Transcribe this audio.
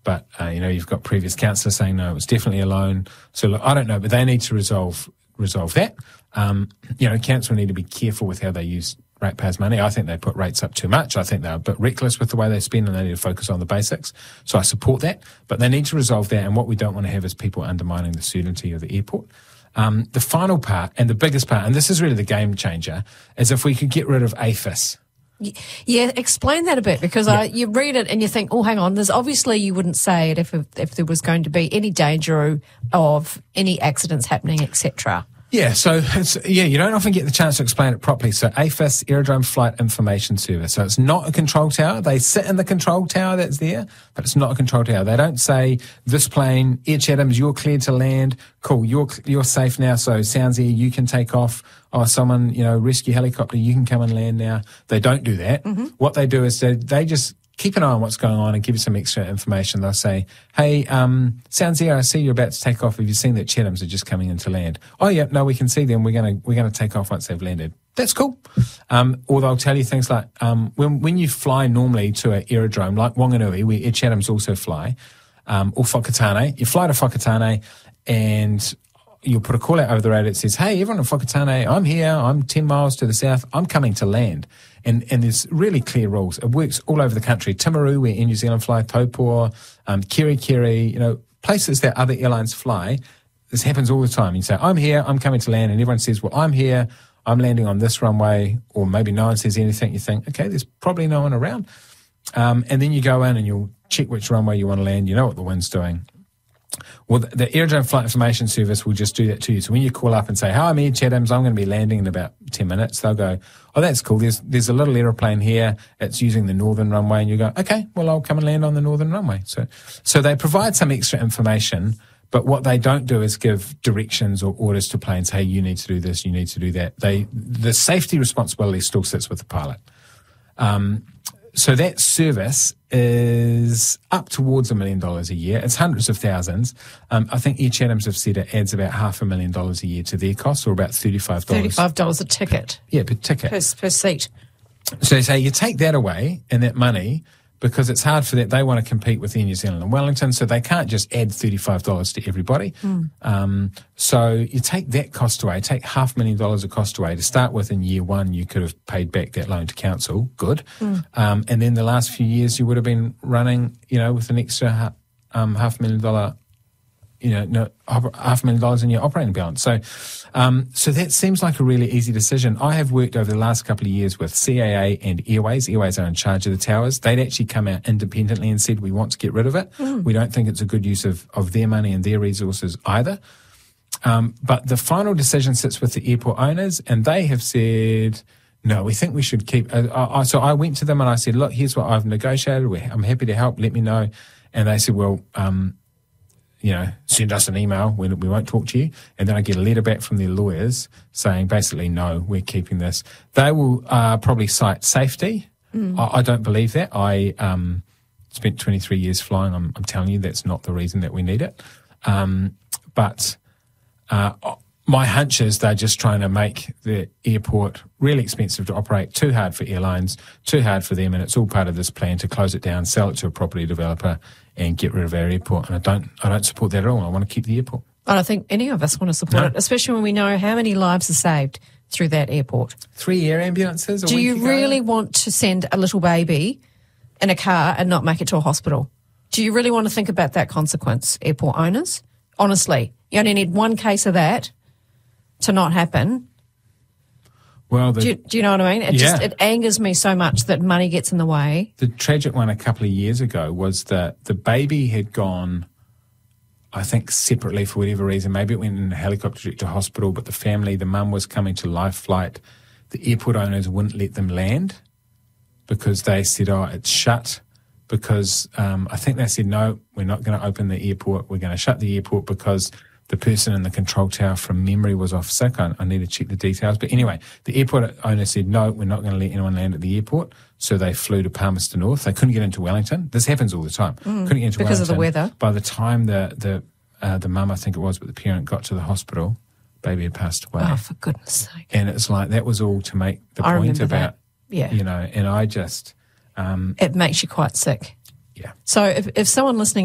but, you've got previous counsellors saying, no, it was definitely a loan. So, look, I don't know, but they need to resolve that. Council need to be careful with how they use ratepayers' money. I think they put rates up too much. I think they're a bit reckless with the way they spend, and they need to focus on the basics. So I support that. But they need to resolve that, and what we don't want to have is people undermining the certainty of the airport. The final part, and the biggest part, and this is really the game changer, is if we could get rid of AFIS. Yeah, explain that a bit, because you read it and you think, oh, hang on, there's obviously you wouldn't say it if there was going to be any danger of any accidents happening, etc. Yeah, so you don't often get the chance to explain it properly. So AFIS, Aerodrome Flight Information Service. So it's not a control tower. They sit in the control tower that's there, but it's not a control tower. They don't say, this plane, Air Chathams, you're cleared to land. Cool, you're safe now. So Sounds Air, you can take off. Oh, someone, rescue helicopter, you can come and land now. They don't do that. Mm-hmm. What they do is they just keep an eye on what's going on and give you some extra information. They'll say, hey, Sounds Air, I see you're about to take off. Have you seen that Chathams are just coming in to land? Oh, yeah, no, we can see them. We're gonna take off once they've landed. That's cool. Or they'll tell you things like, when you fly normally to an aerodrome like Wanganui, where Air Chathams also fly, or Whakatane, you fly to Whakatane and you'll put a call out over the radio that says, hey, everyone in Whakatane, I'm here, I'm 10 miles to the south, I'm coming to land. And there's really clear rules. It works all over the country. Timaru, where Air New Zealand fly, Taupo, Kerikeri, places that other airlines fly. This happens all the time. You say, I'm here, I'm coming to land, and everyone says, well, I'm here, I'm landing on this runway, or maybe no one says anything. You think, okay, there's probably no one around. And then you go in and you'll check which runway you want to land. You know what the wind's doing. Well, the Aerodrome Flight Information Service will just do that to you. So when you call up and say, hi, I'm Air Chathams, I'm going to be landing in about 10 minutes, they'll go, oh, that's cool. There's a little aeroplane here. It's using the northern runway. And you go, okay, well, I'll come and land on the northern runway. So they provide some extra information, but what they don't do is give directions or orders to planes. Hey, you need to do this, you need to do that. The safety responsibility still sits with the pilot. So that service is up towards $1 million a year. It's hundreds of thousands. I think Air Chathams have said it adds about $500,000 a year to their costs, or about $35. $35 a ticket. Yeah, per ticket. Per seat. So they say you take that away and that money, because it's hard for that. They want to compete with Air New Zealand and Wellington, so they can't just add $35 to everybody. So you take that cost away, take $500,000 of cost away. To start with, in year one, you could have paid back that loan to council. Good. And then the last few years, you would have been running, with an extra $500,000, $500,000 in your operating balance. So that seems like a really easy decision. I have worked over the last couple of years with CAA and Airways. Airways are in charge of the towers. They'd actually come out independently and said, we want to get rid of it. We don't think it's a good use of their money and their resources either. But the final decision sits with the airport owners, and they have said, no, we think we should keep. So I went to them and I said, look, here's what I've negotiated. I'm happy to help. Let me know. And they said, well, send us an email. We won't talk to you. And then I get a letter back from their lawyers saying, basically, no, we're keeping this. They will probably cite safety. I don't believe that. I spent 23 years flying. I'm telling you, that's not the reason that we need it. But my hunch is they're just trying to make the airport really expensive to operate, too hard for airlines, too hard for them, and it's all part of this plan to close it down, sell it to a property developer, and get rid of our airport. And I don't support that at all. I want to keep the airport. I don't think any of us want to support it, especially when we know how many lives are saved through that airport. 3 air ambulances. Do you really want to send a little baby in a car and not make it to a hospital? Do you really want to think about that consequence, airport owners? Honestly, you only need one case of that to not happen. Well, do you know what I mean? It angers me so much that money gets in the way. The tragic one a couple of years ago was that the baby had gone, I think, separately for whatever reason. Maybe it went in a helicopter direct to hospital, but the mum was coming to life flight. The airport owners wouldn't let them land because they said, oh, it's shut. Because I think they said, no, we're not going to open the airport. We're going to shut the airport because the person in the control tower from memory was off sick. I need to check the details. But anyway, the airport owner said, no, we're not going to let anyone land at the airport. So they flew to Palmerston North. They couldn't get into Wellington. This happens all the time. Couldn't get into because Wellington. Of the weather. By the time the mum, I think it was, but the parent got to the hospital, baby had passed away. Oh, for goodness sake. And it's like, that was all to make the point about, that. and I just... it makes you quite sick. Yeah. So if someone listening